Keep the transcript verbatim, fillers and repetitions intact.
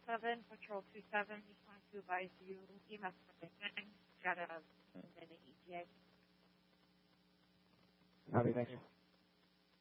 seven, Patrol two seven, just wanted to advise you, E M S got a in the E T A. Copy, thanks.